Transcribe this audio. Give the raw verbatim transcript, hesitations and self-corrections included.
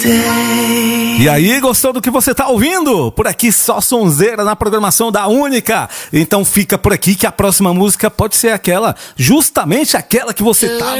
E aí, gostou do que você tá ouvindo? Por aqui só sonzeira na programação da Única. Então fica por aqui que a próxima música pode ser aquela, justamente aquela que você tava